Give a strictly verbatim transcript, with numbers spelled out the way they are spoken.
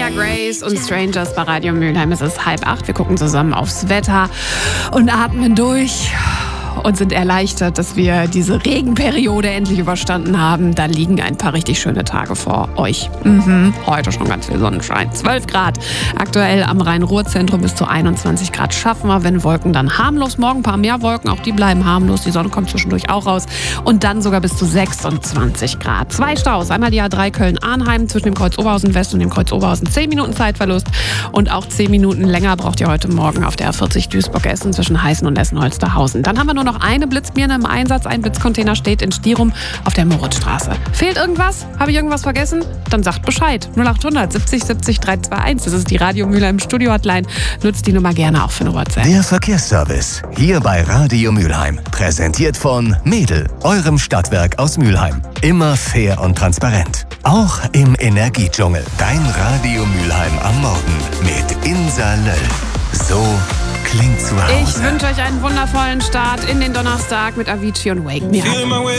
Anya Grace und Strangers bei Radio Mülheim. Es ist halb acht. Wir gucken zusammen aufs Wetter und atmen durch und sind erleichtert, dass wir diese Regenperiode endlich überstanden haben. Da liegen ein paar richtig schöne Tage vor euch. Mhm. Heute schon ganz viel Sonnenschein. zwölf Grad. Aktuell am Rhein-Ruhr-Zentrum bis zu einundzwanzig Grad schaffen wir. Wenn Wolken, dann harmlos. Morgen ein paar mehr Wolken, auch die bleiben harmlos. Die Sonne kommt zwischendurch auch raus. Und dann sogar bis zu sechsundzwanzig Grad. Zwei Staus. Einmal die A drei Köln-Arnheim zwischen dem Kreuz Oberhausen West und dem Kreuz Oberhausen. zehn Minuten Zeitverlust. Und auch zehn Minuten länger braucht ihr heute Morgen auf der A vierzig Duisburg-Essen zwischen Heißen und Essen-Holsterhausen. Dann haben wir nur noch eine Blitzbirne im Einsatz. Ein Blitzcontainer steht in Stierum auf der Moritzstraße. Fehlt irgendwas? Habe ich irgendwas vergessen? Dann sagt Bescheid. null achthundert siebzig siebzig dreihundertzweiundundzwanzig. Das ist die Radio Mülheim Studio Hotline. Nutzt die Nummer gerne auch für eine WhatsApp. Der Verkehrsservice. Hier bei Radio Mülheim. Präsentiert von Mädel, eurem Stadtwerk aus Mülheim. Immer fair und transparent. Auch im Energiedschungel. Dein Radio Mülheim am Morgen mit Insa Löll. So klingt zu Hause. Ich wünsche euch einen wundervollen Start in den Donnerstag mit Avicii und Wake Me Up.